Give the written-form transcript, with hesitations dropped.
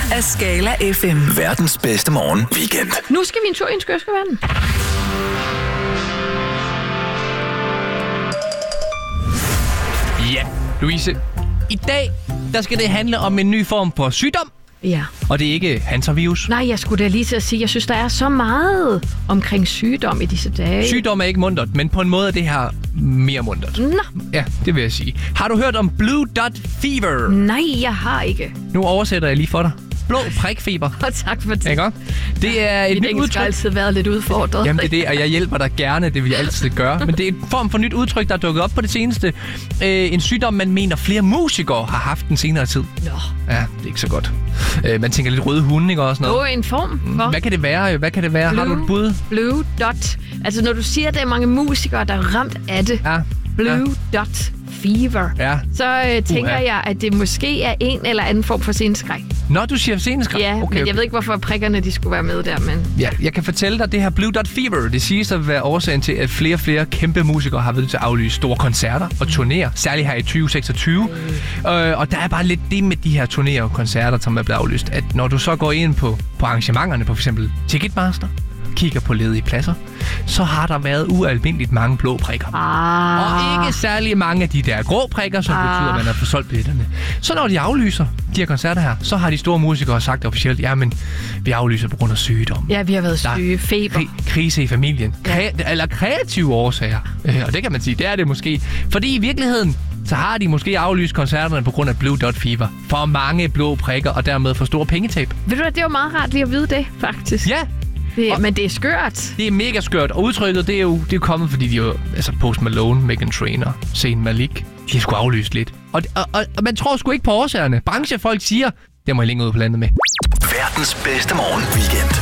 af Skala FM. Verdens bedste morgen weekend. Nu skal vi en tur i en skørskeverden. Ja, Louise. I dag, der skal det handle om en ny form for sygdom. Ja. Og det er ikke hantavirus. Nej, jeg skulle da lige til at sige, jeg synes, der er så meget omkring sygdom i disse dage. Sygdom er ikke muntert, men på en måde er det her mere muntert. Nå. Ja, det vil jeg sige. Har du hørt om Blue Dot Fever? Nej, jeg har ikke. Nu oversætter jeg lige for dig. Blå prikfeber. Og tak for det. Ikke? Det er et Mit nyt engelsk har udtryk. altid været lidt udfordret. Jamen det er det, og jeg hjælper dig gerne, det vil jeg altid gøre. Men det er en form for nyt udtryk, der er dukket op på det seneste. En sygdom, man mener flere musikere har haft den senere tid. Nå. Ja, det er ikke så godt. Man tænker lidt røde hunde, ikke også noget? En form for... Hvad kan det være? Har du et bud? Blue Dot. Altså, når du siger, at der er mange musikere, der er ramt af det. Ja. Blue Dot Fever. Ja. Så tænker jeg, at det måske er en eller anden form for sceneskræk. Nå, du siger sceneskræk? Ja, okay. men jeg ved ikke, hvorfor prikkerne de skulle være med der, men... Ja, jeg kan fortælle dig, at det her Blue Dot Fever, det siges at være årsagen til, at flere og flere kæmpe musikere har været til at aflyse store koncerter og turnéer, særligt her i 2026. Og der er bare lidt det med de her turnéer og koncerter, som er blevet aflyst, at når du så går ind på arrangementerne, på f.eks. Ticketmaster, kigger på ledige pladser, så har der været ualmindeligt mange blå prikker. Og ikke særlig mange af de der grå prikker, som betyder, at man har fået solgt billetterne. Så når de aflyser de her koncerter her, så har de store musikere sagt officielt, jamen, vi aflyser på grund af sygdom. Ja, vi har været syge, feber. Krise i familien. Eller kreative årsager. Og det kan man sige, det er det måske. Fordi i virkeligheden, så har de måske aflyst koncerterne på grund af Blue Dot Fever. For mange blå prikker, og dermed for store pengetab. Ved du hvad, det var meget rart lige at vide det, faktisk. Ja. Men det er skørt. Det er mega skørt, og udtrykket, det er jo kommet, fordi de jo, altså Post Malone, Meghan Trainor, Zayn Malik, de har sgu aflyst lidt. Og man tror sgu ikke på årsagerne. Branchefolk siger, det må I længere ud på landet med. Verdens bedste morgen weekend.